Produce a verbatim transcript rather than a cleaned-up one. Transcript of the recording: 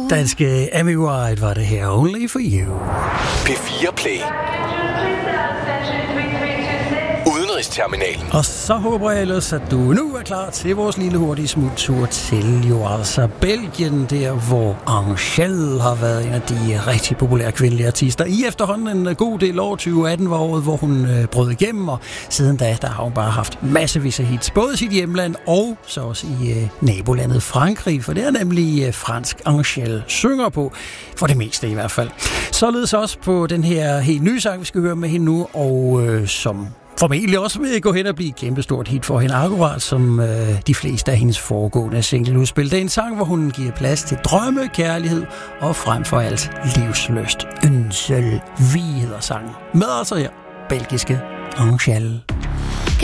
Danske Amy White var det her. Only for you. P fire Play. Udenrigsterminalen. Og så håber jeg ellers, at du nu er klar til vores lille hurtige smuttur til jo altså Belgien, der hvor Angèle har været en af de rigtig populære kvindelige artister i efterhånden en god del år. tyve atten var året, hvor hun øh, brød igennem, og siden da, der har hun bare haft massevis af hits, både i sit hjemland og så også i øh, nabolandet Frankrig, for det er nemlig øh, fransk Angèle synger på, for det meste i hvert fald. Således også på den her helt nye sang, vi skal høre med hende nu, og øh, som formentlig også vil gå hen og blive et kæmpestort hit for hende, akkurat som øh, de fleste af hendes foregående singleudspil. Det er en sang, hvor hun giver plads til drømme, kærlighed og frem for alt livslyst. Ønsel, vi hedder sangen. Med altså her, belgiske Angèle.